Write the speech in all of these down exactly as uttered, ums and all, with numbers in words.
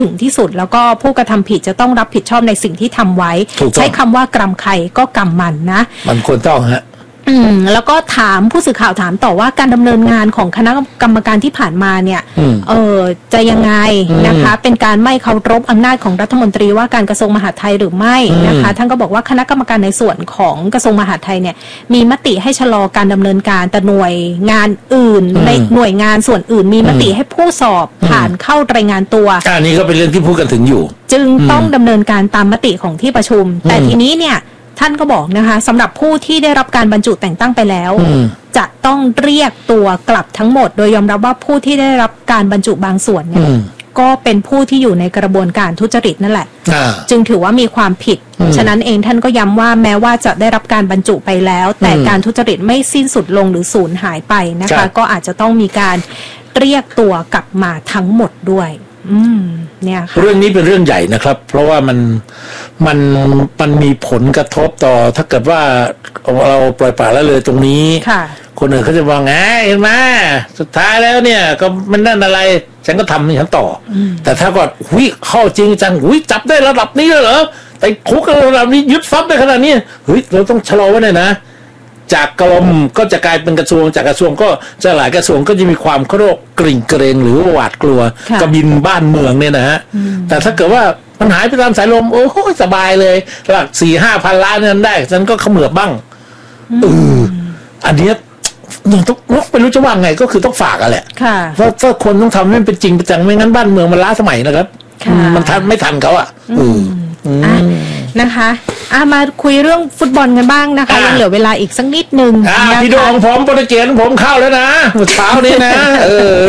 ถึงที่สุดแล้วก็ผู้กระทำผิดจะต้องรับผิดชอบในสิ่งที่ทำไว้ใช้คำว่ากรรมใครก็กรรมมันนะมันควรต้องฮะอืมแล้วก็ถามผู้สื่อข่าวถามต่อว่าการดำเนินงานของคณะกรรมการที่ผ่านมาเนี่ยเออจะยังไงนะคะเป็นการไม่เคารพอำนาจของรัฐมนตรีว่าการกระทรวงมหาดไทยหรือไม่นะคะท่านก็บอกว่าคณะกรรมการในส่วนของกระทรวงมหาดไทยเนี่ยมีมติให้ชะลอการดำเนินการแต่หน่วยงานอื่นในหน่วยงานส่วนอื่นมีมติให้ผู้สอบผ่านเข้ารายงานตัวอันนี้ก็เป็นเรื่องที่พูดกันถึงอยู่จึงต้องดำเนินการตามมติของที่ประชุมแต่ทีนี้เนี่ยท่านก็บอกนะคะสำหรับผู้ที่ได้รับการบรรจุแต่งตั้งไปแล้วจะต้องเรียกตัวกลับทั้งหมดโดยยอมรับว่าผู้ที่ได้รับการบรรจุบางส่วนเนี่ยก็เป็นผู้ที่อยู่ในกระบวนการทุจริตนั่นแหละจึงถือว่ามีความผิดฉะนั้นเองท่านก็ย้ำว่าแม้ว่าจะได้รับการบรรจุไปแล้วแต่การทุจริตไม่สิ้นสุดลงหรือสูญหายไปนะคะก็อาจจะต้องมีการเรียกตัวกลับมาทั้งหมดด้วยอืมเนี่ยค่ะเรื่องนี้เป็นเรื่องใหญ่นะครับเพราะว่ามันมันมันมีผลกระทบต่อถ้าเกิดว่าเราปล่อยปละละเลยตรงนี้คนอื่นเขาจะมองไงเห็นไหมสุดท้ายแล้วเนี่ยก็มันนั่นอะไรฉันก็ทำนี่ฉันต่อแต่ถ้าก็หุยเข้าจริงจังหุยจับได้ระดับนี้เลยเหรอแต่คุกระดับนี้ยึดทรัพย์ได้ขนาดนี้เฮ้ยเราต้องชะลอไว้หน่อยนะจากกรมก็จะกลายเป็นกระทรวงจากกระทรวงก็จะหลายกระทรวงก็จะมีความเคารพกริ่งเกรงหรือหวาดกลัวกบินบ้านเมืองเนี่ยนะฮะแต่ถ้าเกิดว่ามันหายไปตามสายลมโอ้โหสบายเลยหลักสี่ห้าพันล้านนั้นได้ฉันก็เขมือบบ้างเอออันนี้ต้องไม่รู้จะว่าไงก็คือต้องฝากอะแหละเพราะถ้าคนต้องทำให้มันเป็นจริงเป็นจังไม่งั้นบ้านเมืองมันล้าสมัยนะครับมันทันไม่ทันเขาอะอืมนะคะอ่ะมาคุยเรื่องฟุตบอลกันบ้างนะคะยังเหลือเวลาอีกสักนิดนึงนะคะพี่ดองผมโปรตุเกสผมเข้าแล้วนะเช้านี้นะเออ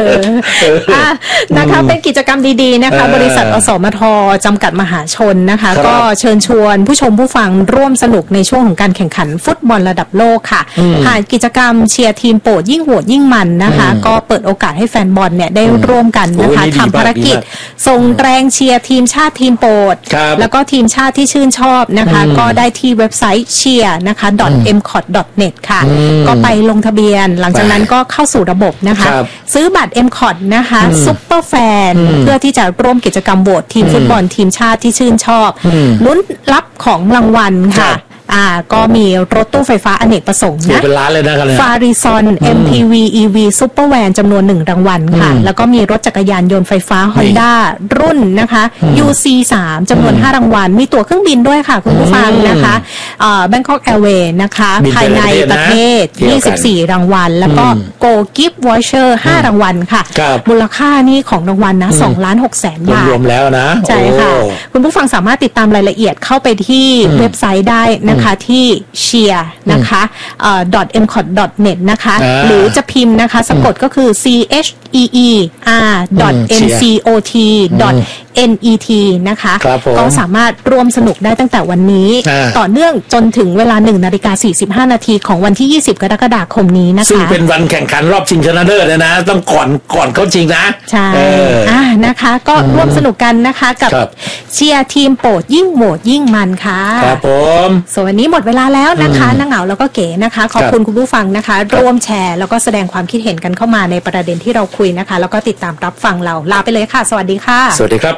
นะคะเป็นกิจกรรมดีๆนะคะบริษัทอสมทจำกัดมหาชนนะคะก็เชิญชวนผู้ชมผู้ฟังร่วมสนุกในช่วงของการแข่งขันฟุตบอลระดับโลกค่ะผ่านกิจกรรมเชียร์ทีมโปรดยิ่งโหดยิ่งมันนะคะก็เปิดโอกาสให้แฟนบอลเนี่ยได้ร่วมกันนะคะทำภารกิจส่งแรงเชียร์ทีมชาติทีมโปรดแล้วก็ทีมชาติที่ชื่นชอบนะคะก็ได้ที่เว็บไซต์ เชียร์ นะคะ ดอท เอ็ม คอท ดอท เน็ต ค่ะก็ไปลงทะเบียนหลังจากนั้นก็เข้าสู่ระบบนะคะซื้อบัตร เอ็ม คอท นะคะซุปเปอร์แฟนเพื่อที่จะร่วมกิจกรรมโหวตทีมฟุตบอลทีมชาติที่ชื่นชอบลุ้นรับของรางวัลค่ะอ่าก็มีรถตู้ไฟฟ้าอเนกประสงค์นะเป็นล้านเลยนะฟาริซอน เอ็ม พี วี อี วี ซุปเปอร์แวนจำนวนหนึ่งรางวัลค่ะแล้วก็มีรถจักรยานยนต์ไฟฟ้า Honda รุ่นนะคะ ยู ซี สาม จำนวนห้ารางวัลมีตั๋วเครื่องบินด้วยค่ะคุณผู้ฟังนะคะอ่า Bangkok Airways นะคะภายในประเทศยี่สิบสี่รางวัลแล้วก็ Go Gift Voucher ห้ารางวัลค่ะมูลค่านี่ของรางวัลนะสองล้านหกแสนบาทรวมแล้วนะใช่ค่ะคุณผู้ฟังสามารถติดตามรายละเอียดเข้าไปที่เว็บไซต์ได้นะคะที่ เชียร์ นะคะ ดอท เอ็ม คอท ดอท เน็ต นะคะ หรือจะพิมพ์นะคะสะกดก็คือ ซี เอช อี อี อาร์ ดอท เอ็ม ซี โอ ที ดอท เอ็น อี ที นะคะก็สามารถร่วมสนุกได้ตั้งแต่วันนี้ต่อเนื่องจนถึงเวลา หนึ่งนาฬิกาสี่สิบห้านาทีของวันที่ยี่สิบกรกฎาคมนี้นะคะซึ่งเป็นวันแข่งขันรอบชิงชนะเลิศนะต้องก่อนก่อนเขาจริงนะใช่อ่านะคะก็ร่วมสนุกกันนะคะกับเชียร์ทีมโปรดยิ่งโหวตยิ่งมันค่ะครับผมส่วนวันนี้หมดเวลาแล้วนะคะนางเหงาแล้วก็เก๋นะคะขอบคุณคุณผู้ฟังนะคะร่วมแชร์แล้วก็แสดงความคิดเห็นกันเข้ามาในประเด็นที่เราคุยนะคะแล้วก็ติดตามรับฟังเราลาไปเลยค่ะสวัสดีค่ะสวัสดีครับ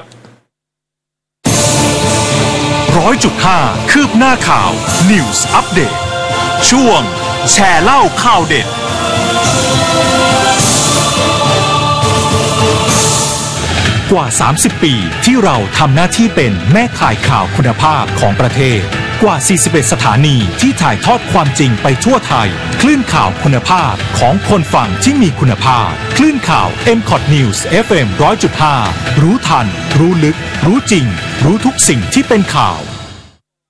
ร้อยจุดห้าคืบหน้าข่าว News Update ช่วงแชร์เล่าข่าวเด็ดกว่าสามสิบปีที่เราทำหน้าที่เป็นแม่ข่ายข่าวคุณภาพของประเทศกว่าสี่สิบเอ็ดสถานีที่ถ่ายทอดความจริงไปทั่วไทยคลื่นข่าวคุณภาพของคนฟังที่มีคุณภาพคลื่นข่าว เอ็ม คอท News เอฟ เอ็ม หนึ่งร้อยจุดห้า รู้ทันรู้ลึกรู้จริงรู้ทุกสิ่งที่เป็นข่าว